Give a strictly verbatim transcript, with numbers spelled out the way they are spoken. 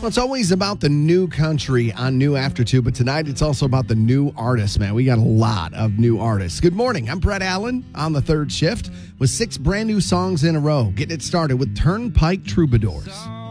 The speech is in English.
Well, it's always about the new country on New After Two, but tonight it's also about the new artists, man. We got a lot of new artists. Good morning. I'm Brett Allen on the third shift with six brand new songs in a row. Getting it started with Turnpike Troubadours.